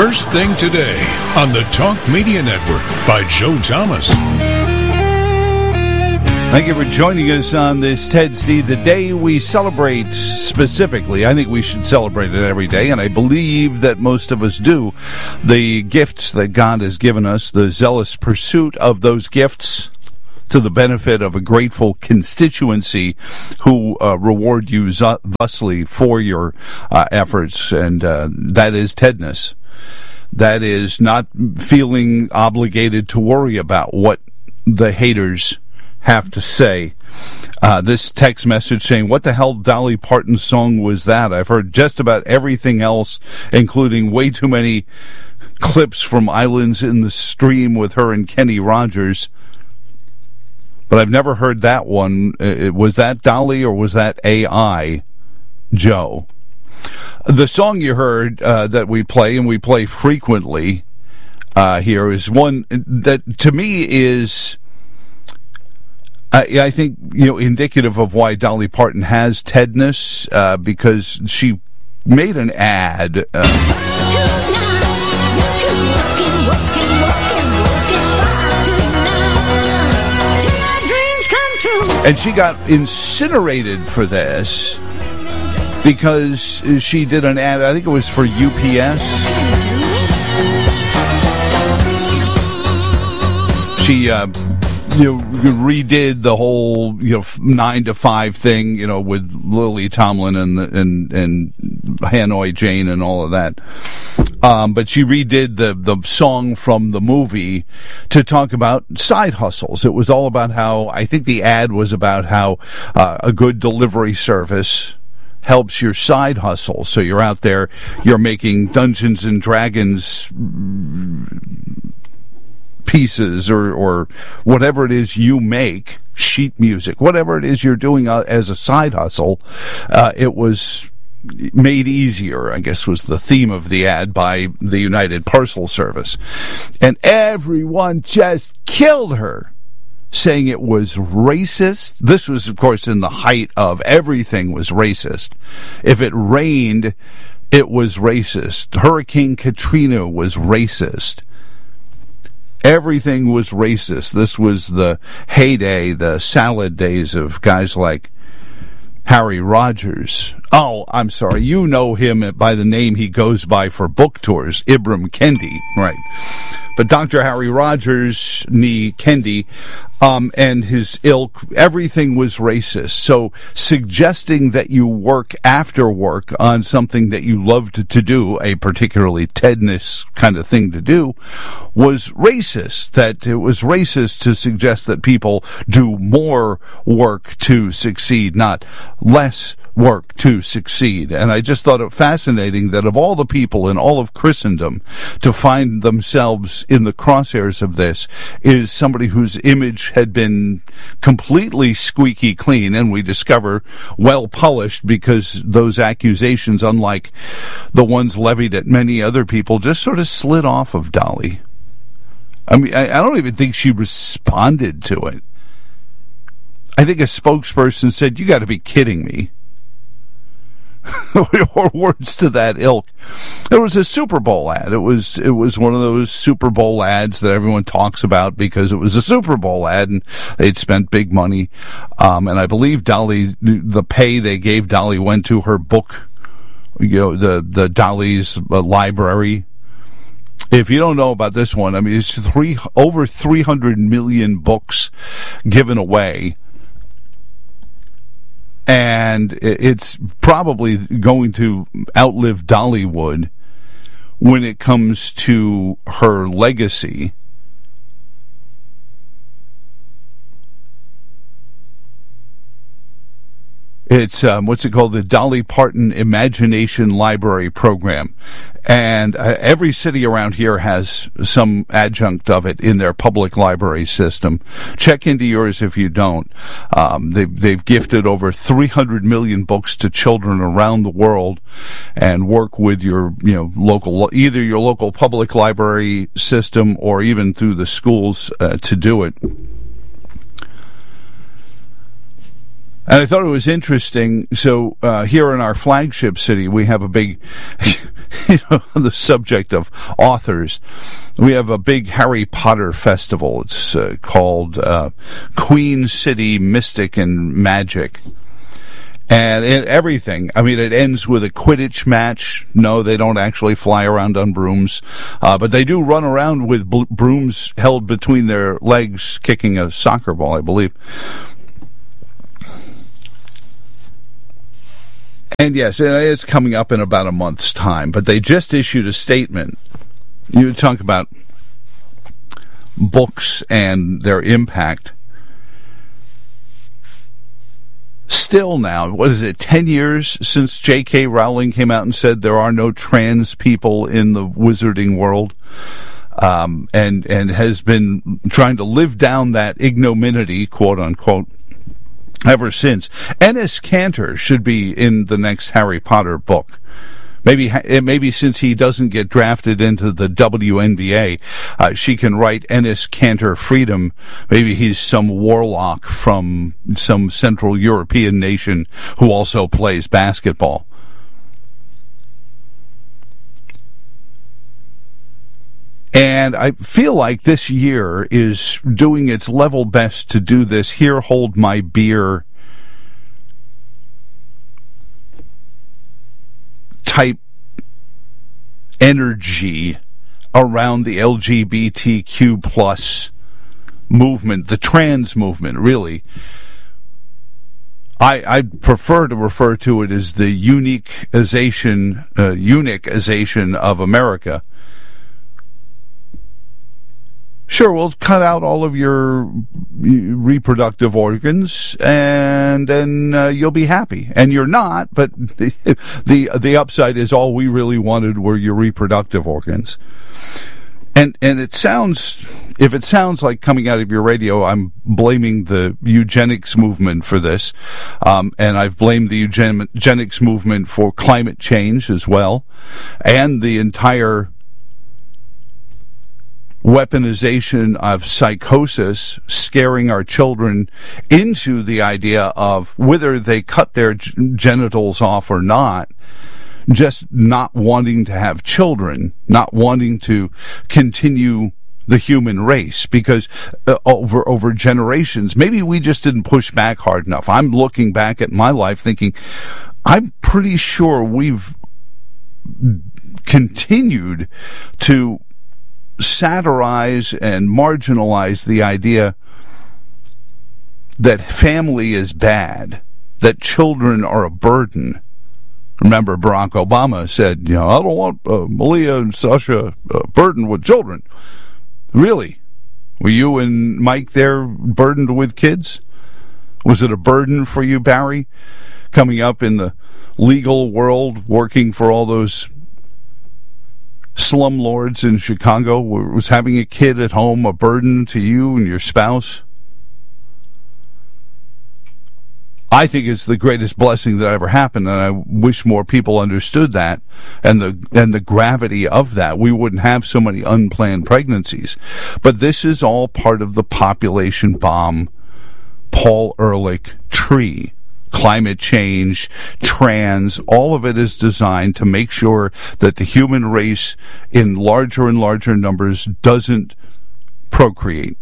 First thing today on the Talk Media Network by Joe Thomas. Thank you for joining us on this Ted's Day, the day we celebrate specifically. I think we should celebrate it every day, and I believe that most of us do. The gifts that God has given us, the zealous pursuit of those gifts to the benefit of a grateful constituency who reward you thusly for your efforts, and that is Tedness. That is not feeling obligated to worry about what the haters have to say. This text message saying, what the hell Dolly Parton song was that? I've heard just about everything else, including way too many clips from Islands in the Stream with her and Kenny Rogers. But I've never heard that one. Was that Dolly or was that AI, Joe? The song you heard that we play, and we play frequently here, is one that to me is, I think, indicative of why Dolly Parton has Tedness, because she made an ad. And she got incinerated for this because she did an ad, I think it was for UPS. She redid the whole 9 to 5 thing, with Lily Tomlin and Hanoi Jane and all of that. But she redid the song from the movie to talk about side hustles. It was all about how, I think the ad was about how a good delivery service helps your side hustle. So you're out there, you're making Dungeons and Dragons pieces or whatever it is you make, sheet music, whatever it is you're doing as a side hustle. It was made easier, I guess, was the theme of the ad by the United Parcel Service. And everyone just killed her, saying it was racist. This was, of course, in the height of everything was racist. If it rained, it was racist. Hurricane Katrina was racist. Everything was racist. This was the heyday, the salad days of guys like Harry Rogers. Oh, I'm sorry. You know him by the name he goes by for book tours, Ibram Kendi. Right. But Dr. Harry Rogers, nee Kendi, and his ilk, everything was racist. So suggesting that you work after work on something that you loved to do, a particularly Tedness kind of thing to do, was racist. That it was racist to suggest that people do more work to succeed, not less work to succeed. And I just thought it fascinating that of all the people in all of Christendom to find themselves in the crosshairs of this is somebody whose image had been completely squeaky clean, and we discover well polished, because those accusations, unlike the ones levied at many other people, just sort of slid off of Dolly. I mean, I don't even think she responded to it. I think a spokesperson said, "You got to be kidding me." Or words to that ilk. It was a Super Bowl ad. It was one of those Super Bowl ads that everyone talks about because it was a Super Bowl ad and they'd spent big money. And I believe Dolly, the pay they gave Dolly went to her book, the Dolly's library. If you don't know about this one, I mean, it's over 300 million books given away. And it's probably going to outlive Dollywood when it comes to her legacy. It's, what's it called? The Dolly Parton Imagination Library Program. And every city around here has some adjunct of it in their public library system. Check into yours if you don't. They've gifted over 300 million books to children around the world, and work with your, local, either your local public library system or even through the schools to do it. And I thought it was interesting. So here in our flagship city, we have a big, on the subject of authors, we have a big Harry Potter festival. It's called Queen City Mystic and Magic. And everything. I mean, it ends with a Quidditch match. No, they don't actually fly around on brooms. But they do run around with brooms held between their legs, kicking a soccer ball, I believe. And yes, it's coming up in about a month's time, but they just issued a statement. You talk about books and their impact. Still now, what is it, 10 years since J.K. Rowling came out and said there are no trans people in the wizarding world, and has been trying to live down that ignominy, quote unquote, ever since. Enes Kanter should be in the next Harry Potter book. Maybe since he doesn't get drafted into the WNBA, she can write Enes Kanter Freedom. Maybe he's some warlock from some Central European nation who also plays basketball. And I feel like this year is doing its level best to do this "here, hold my beer" type energy around the LGBTQ plus movement, the trans movement, really. I prefer to refer to it as the eunuchization of America. Sure, we'll cut out all of your reproductive organs, and then you'll be happy. And you're not, but the upside is all we really wanted were your reproductive organs. And if it sounds like coming out of your radio, I'm blaming the eugenics movement for this, and I've blamed the eugenics movement for climate change as well, and the entire weaponization of psychosis, scaring our children into the idea of whether they cut their genitals off or not, just not wanting to have children, not wanting to continue the human race, because over generations, maybe we just didn't push back hard enough. I'm looking back at my life thinking, I'm pretty sure we've continued to satirize and marginalize the idea that family is bad, that children are a burden. Remember, Barack Obama said, I don't want Malia and Sasha burdened with children. Really? Were you and Mike there burdened with kids? Was it a burden for you, Barry, coming up in the legal world, working for all those slumlords in Chicago? Was having a kid at home a burden to you and your spouse? I think it's the greatest blessing that ever happened, and I wish more people understood that and the gravity of that. We wouldn't have so many unplanned pregnancies. But this is all part of the population bomb, Paul Ehrlich tree. Climate change, trans, all of it is designed to make sure that the human race in larger and larger numbers doesn't procreate.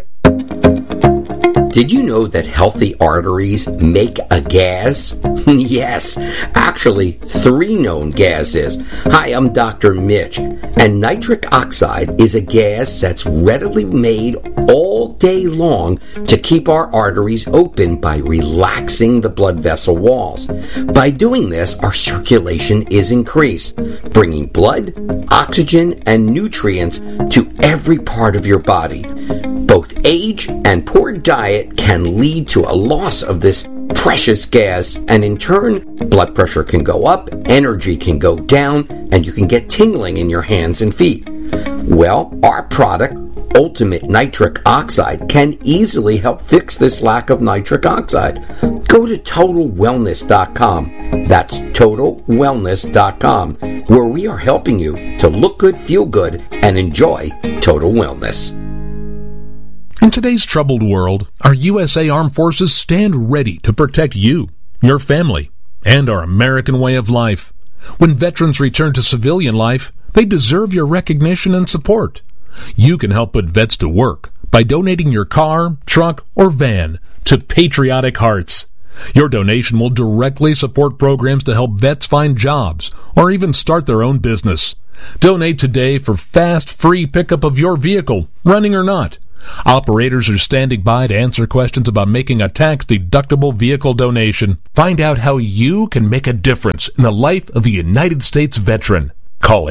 Did you know that healthy arteries make a gas? Yes, actually 3 known gases. Hi, I'm Dr. Mitch, and nitric oxide is a gas that's readily made all day long to keep our arteries open by relaxing the blood vessel walls. By doing this, our circulation is increased, bringing blood, oxygen, and nutrients to every part of your body. Both age and poor diet can lead to a loss of this precious gas, and in turn, blood pressure can go up, energy can go down, and you can get tingling in your hands and feet. Well, our product, Ultimate Nitric Oxide, can easily help fix this lack of nitric oxide. Go to TotalWellness.com. That's TotalWellness.com, where we are helping you to look good, feel good, and enjoy total wellness. In today's troubled world, our USA Armed Forces stand ready to protect you, your family, and our American way of life. When veterans return to civilian life, they deserve your recognition and support. You can help put vets to work by donating your car, truck, or van to Patriotic Hearts. Your donation will directly support programs to help vets find jobs or even start their own business. Donate today for fast, free pickup of your vehicle, running or not. Operators are standing by to answer questions about making a tax-deductible vehicle donation. Find out how you can make a difference in the life of a United States veteran. Call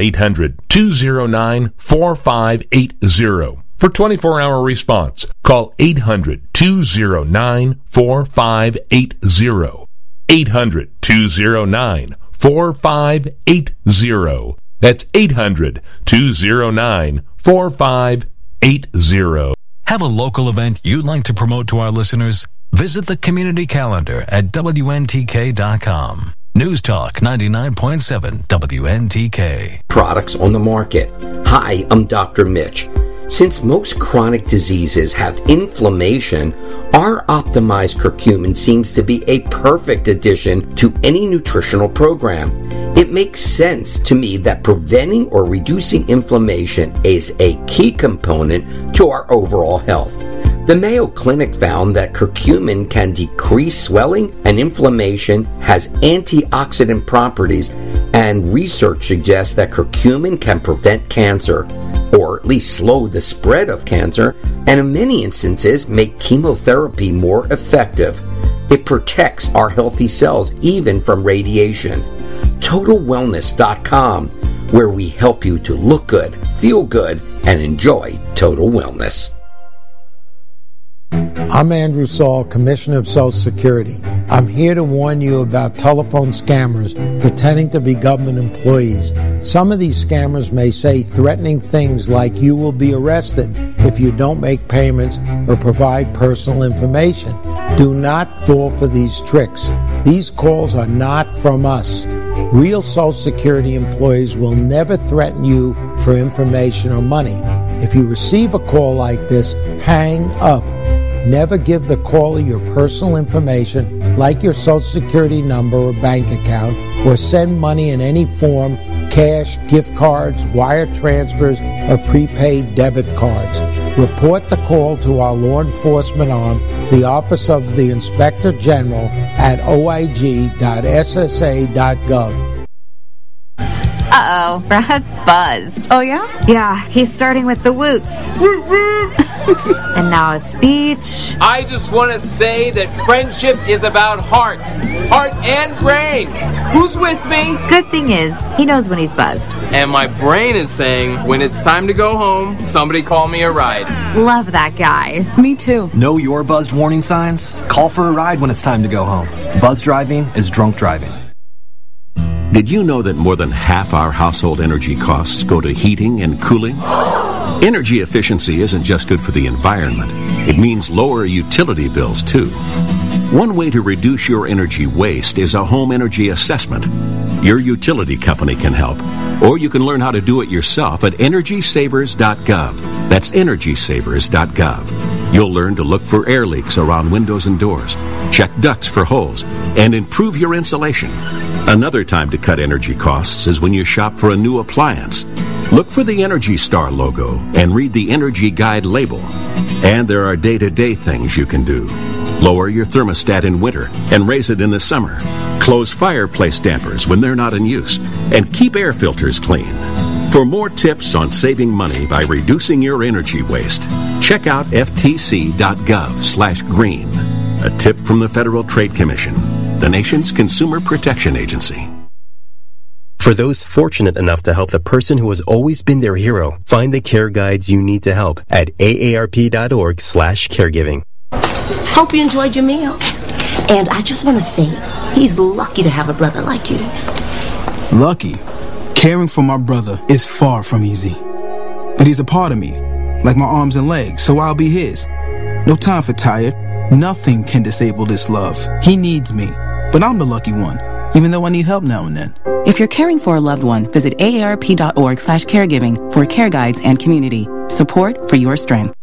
800-209-4580 for 24-hour response. Call 800-209-4580. 800-209-4580. That's 800-209-4580. Have a local event you'd like to promote to our listeners? Visit the community calendar at WNTK.com. News Talk 99.7 WNTK. Products on the market. Hi, I'm Dr. Mitch. Since most chronic diseases have inflammation, our optimized curcumin seems to be a perfect addition to any nutritional program. It makes sense to me that preventing or reducing inflammation is a key component to our overall health. The Mayo Clinic found that curcumin can decrease swelling and inflammation, has antioxidant properties, and research suggests that curcumin can prevent cancer, or at least slow the spread of cancer, and in many instances make chemotherapy more effective. It protects our healthy cells even from radiation. TotalWellness.com, where we help you to look good, feel good, and enjoy total wellness. I'm Andrew Saul, Commissioner of Social Security. I'm here to warn you about telephone scammers pretending to be government employees. Some of these scammers may say threatening things like you will be arrested if you don't make payments or provide personal information. Do not fall for these tricks. These calls are not from us. Real Social Security employees will never threaten you for information or money. If you receive a call like this, hang up. Never give the caller your personal information, like your Social Security number or bank account, or send money in any form, cash, gift cards, wire transfers, or prepaid debit cards. Report the call to our law enforcement arm, the Office of the Inspector General, at oig.ssa.gov. Uh-oh, Brad's buzzed. Oh, yeah? Yeah, he's starting with the woots. And now a speech. I just want to say that friendship is about heart and brain. Who's with me? Good thing is, he knows when he's buzzed. And my brain is saying, when it's time to go home, somebody call me a ride. Love that guy. Me too. Know your buzzed warning signs? Call for a ride when it's time to go home. Buzz driving is drunk driving. Did you know that more than half our household energy costs go to heating and cooling? Energy efficiency isn't just good for the environment. It means lower utility bills, too. One way to reduce your energy waste is a home energy assessment. Your utility company can help, or you can learn how to do it yourself at EnergySavers.gov. That's EnergySavers.gov. You'll learn to look for air leaks around windows and doors, check ducts for holes, and improve your insulation. Another time to cut energy costs is when you shop for a new appliance. Look for the Energy Star logo and read the Energy Guide label. And there are day-to-day things you can do. Lower your thermostat in winter and raise it in the summer. Close fireplace dampers when they're not in use. And keep air filters clean. For more tips on saving money by reducing your energy waste, check out ftc.gov/green. A tip from the Federal Trade Commission, the nation's consumer protection agency. For those fortunate enough to help the person who has always been their hero, find the care guides you need to help at aarp.org/caregiving. Hope you enjoyed your meal. And I just want to say, he's lucky to have a brother like you. Lucky? Caring for my brother is far from easy. But he's a part of me, like my arms and legs, so I'll be his. No time for tired. Nothing can disable this love. He needs me, but I'm the lucky one, even though I need help now and then. If you're caring for a loved one, visit aarp.org/caregiving for care guides and community. Support for your strength.